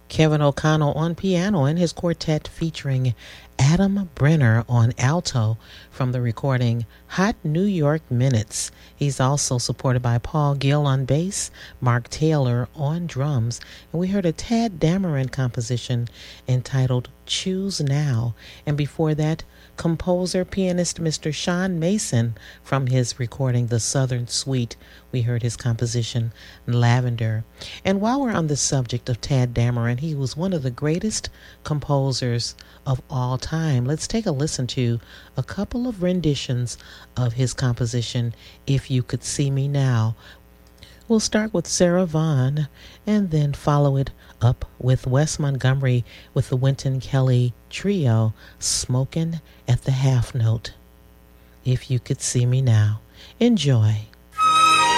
Kevin O'Connell on piano and his quartet featuring Adam Brenner on alto from the recording Hot New York Minutes. He's also supported by Paul Gill on bass, Mark Taylor on drums, and we heard a Tad Dameron composition entitled Choose Now. And before that, composer, pianist Mr. Sean Mason from his recording The Southern Suite. We heard his composition Lavender. And while we're on the subject of Tad Dameron, he was one of the greatest composers of all time. Let's take a listen to a couple of renditions of his composition, If You Could See Me Now. We'll start with Sarah Vaughan and then follow it up with Wes Montgomery with the Wynton Kelly Trio, Smokin' at the Half Note. If You Could See Me Now. Enjoy.